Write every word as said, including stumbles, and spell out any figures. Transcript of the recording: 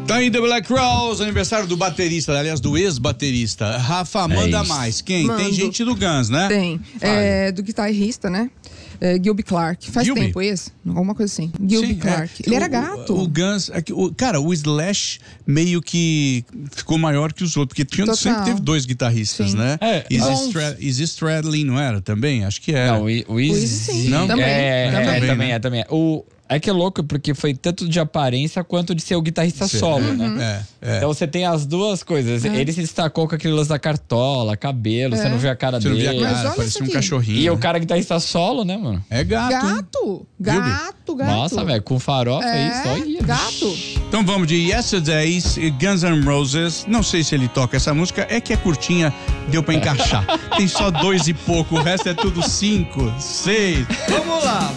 Tá aí The Black Crowes, aniversário do baterista, aliás, do ex-baterista. Rafa, manda É mais. Quem? Mando. Tem gente do Guns, né? Tem. Fale. É, do guitarrista, né? É, Gilby Clarke. Faz Gilby? tempo esse? Alguma coisa assim. Gilby Sim, Clarke. é. Ele era O- gato. O, o Guns, é que o- cara, o Slash meio que ficou maior que os outros, porque tinha, Total. sempre teve dois guitarristas, Sim. né? É, Izzy bons. Stra- Izzy Stradlin, não era também? Acho que era. Não, o, I- o Easy. Easy sim. Não? Também. É, é, Também. é, também né? é, também é. O, é que é louco, porque foi tanto de aparência quanto de ser o guitarrista Sim. solo, Uhum. né? É, é. Então você tem as duas coisas. Ele se destacou com aquele lance da cartola, cabelo, você não vê a cara Você não dele. via a Mas cara, olha parecia isso um aqui. cachorrinho. E né? o cara guitarrista solo, né, mano? É gato. hein? Gato. Gato, gato. Nossa, velho, com farofa É, isso, olha. gato. Então vamos de Yesterdays, Guns N' Roses. Não sei se ele toca essa música, é que é curtinha, deu pra encaixar. Tem só dois e pouco, o resto é tudo cinco, seis. Vamos lá,